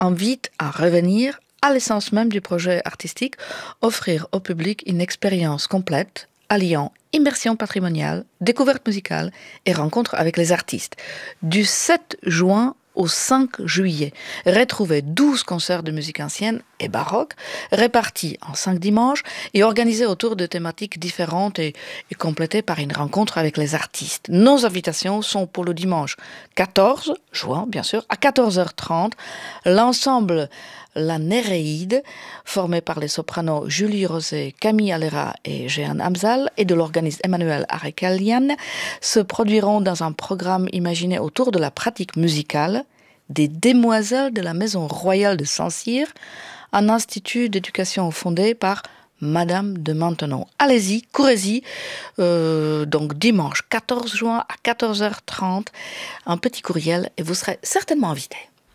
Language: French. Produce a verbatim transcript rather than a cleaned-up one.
invite à revenir à l'essence même du projet artistique, offrir au public une expérience complète, alliant immersion patrimoniale, découverte musicale et rencontre avec les artistes. Du sept juin au cinq juillet, retrouvez douze concerts de musique ancienne et baroque, répartis en cinq dimanches et organisés autour de thématiques différentes et, et complétés par une rencontre avec les artistes. Nos invitations sont pour le dimanche quatorze juin, bien sûr, à quatorze heures trente. L'ensemble La Néréide, formé par les sopranos Julie Rosé, Camille Alera et Jehan Hamzal, et de l'organiste Emmanuel Arekalian, se produiront dans un programme imaginé autour de la pratique musicale des Demoiselles de la Maison Royale de Saint-Cyr, un institut d'éducation fondé par Madame de Maintenon. Allez-y, courez-y, euh, donc dimanche quatorze juin à quatorze heures trente, un petit courriel et vous serez certainement invité.